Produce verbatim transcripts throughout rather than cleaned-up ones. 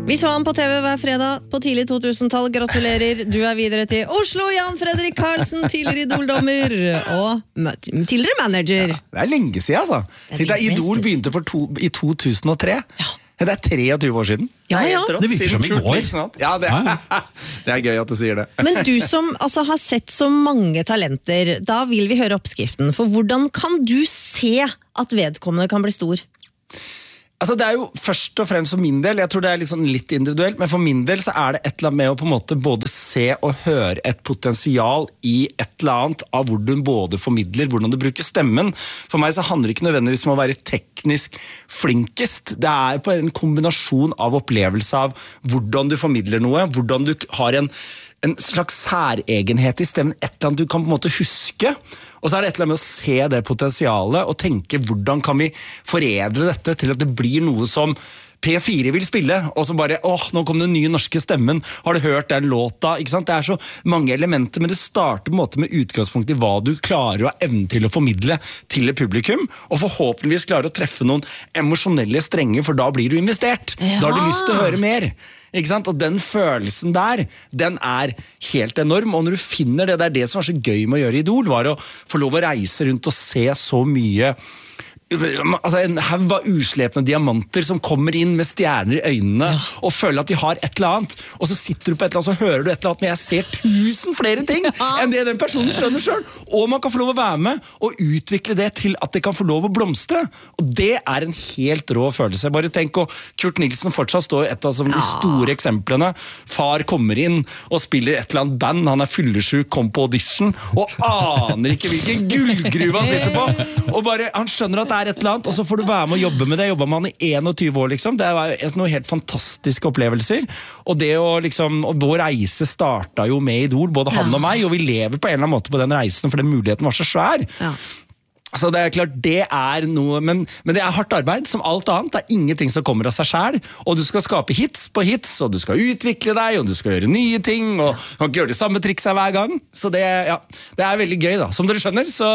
Vi så han på T V hver fredag på tidlig to tusen-tall. Gratulerer, du er videre til Oslo. Jan Fredrik Karlsen, tidligere Idol-dommer og tidligere manager. Ja, det er lenge siden, altså. Tenk deg, Idol begynte for to, i to tusen og tre. Ja. Det er treogtyve år siden. Ja, ja. Det virker som i går. Ja, det, det er gøy at du sier det. Men du som altså, har sett så mange talenter, da vil vi høre oppskriften. For hvordan kan du se at vedkommende kan bli stor? Altså det er jo først og fremst for min del, jeg tror det er litt, sånn litt individuelt, men for min del så er det et eller annet med å på en måte både se og høre et potensial i et eller annet av hvor du både formidler, hvordan du bruker stemmen. For meg så handler det ikke nødvendigvis om å være teknisk flinkest. Det er på en kombinasjon av opplevelse av hvordan du formidler noe, hvordan du har en en slags særegenhet i stemmen, et eller annet du kan på en måte huske, og så er det et eller annet med å se det potensialet og tenke hvordan kan vi foredle dette til at det blir noe som P fire vil spille, og så bare, åh, nå kom den nye norske stemmen, har du hørt den låta, ikke sant? Det er så mange elementer, men det starter på en måte med utgangspunkt i hva du klarer å ha evne til å formidle til et publikum, og forhåpentligvis klarer å treffe noen emosjonelle strenger, for da blir du investert, ja. Da har du lyst til å høre mer. Ikke sant? Og den følelsen der, den er helt enorm, og når du finner det, det er det som var så gøy med å gjøre Idol, var å få lov å reise rundt og se så mye, altså en haug av uslepne diamanter som kommer inn med stjerner i øynene, ja. Og føler at de har et eller annet, og så sitter du på et eller annet, så hører du et eller annet, men jeg ser tusen flere ting ja. Enn det den personen skjønner selv, og man kan få lov å være med og utvikle det til at det kan få lov å blomstre, og det er en helt rå følelse. Bare tenk, og Kurt Nilsen fortsatt står et av som de store eksemplene. Far kommer inn og spiller et eller annet band, han er fyllesyk, kom på audition, og aner ikke hvilken gullgruve han sitter på, og bare, han skjønner at det er et eller annet, og så får du være med å jobbe med det. Jeg jobbet med han i enogtyve år, liksom. Det var noen helt fantastiske opplevelser, og det å liksom, og vår reise startet jo med Idol, både han og meg, og vi lever på en eller annen måte på den reisen, for den muligheten var så svær. Ja. Så det er klart, det er noe, men, men det er hardt arbeid, som alt annet. Det er ingenting som kommer av seg selv, og du skal skape hits på hits, og du skal utvikle deg, og du skal gjøre nye ting, og du kan ikke gjøre de samme triksa hver gang. Så det, ja, det er veldig gøy da, som dere skjønner, så...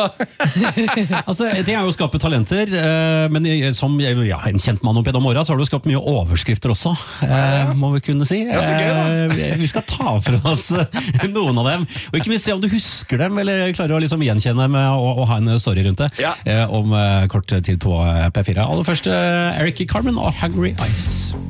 Altså, det er jo å skape talenter, men som ja, en kjent mann opp gjennom året, så har du skapt mye overskrifter også, må vi kunne si. Ja, så gøy da. Vi skal ta fra oss noen av dem, og ikke minst se om du husker dem, eller klarer å liksom gjenkjenne dem og, og ha en story rundt det. Ja. Eh, om eh, kort tid på P fire. Aller først, eh, Eric Carmen og Hungry Eyes.